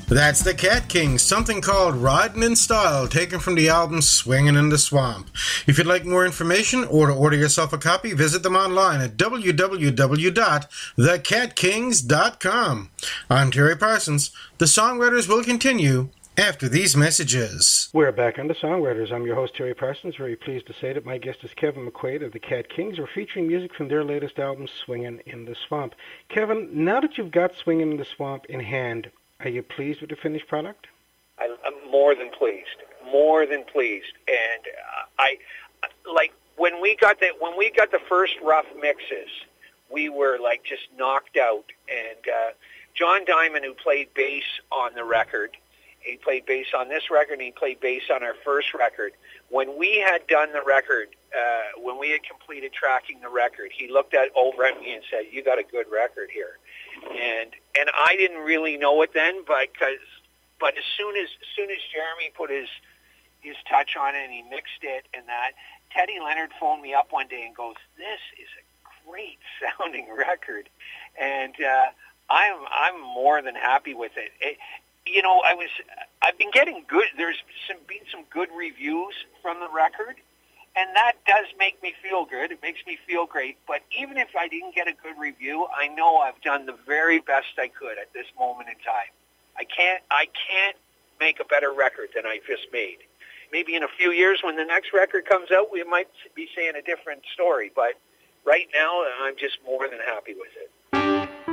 That's the Cat Kings, something called Riding in Style, taken from the album Swingin' in the Swamp. If you'd like more information or to order yourself a copy, visit them online at www.thecatkings.com. I'm Terry Parsons. The Songwriters will continue after these messages. We're back on The Songwriters. I'm your host, Terry Parsons. Very pleased to say that my guest is Kevin McQuaid of the Cat Kings. We're featuring music from their latest album, Swingin' in the Swamp. Kevin, now that you've got Swingin' in the Swamp in hand, are you pleased with the finished product? I'm more than pleased. More than pleased. And I like when we got the first rough mixes, we were like just knocked out. And John Diamond, who played bass on the record, he played bass on this record, and he played bass on our first record. When we had done the record, when we had completed tracking the record, he looked over at me and said, "You got a good record here." And I didn't really know it then, but as soon as Jeremy put his touch on it and he mixed it and that, Teddy Leonard phoned me up one day and goes, "This is a great sounding record," and I'm more than happy with it. I've been getting good. There's been some good reviews from the record, and that does make me feel good. It makes me feel great. But even if I didn't get a good review, I know I've done the very best I could at this moment in time. I can't make a better record than I just made. Maybe in a few years when the next record comes out, we might be saying a different story. But right now, I'm just more than happy with it.